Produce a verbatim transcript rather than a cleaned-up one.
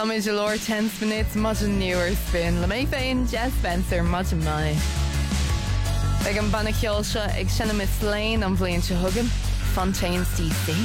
Tommy Jalore, ten minutes, much newer spin. Le mé féin, Jess Spencer, much mai. Ag an banna ceol seo ag sinna Miss Lane an bhliain se hugan, Fontaines D C.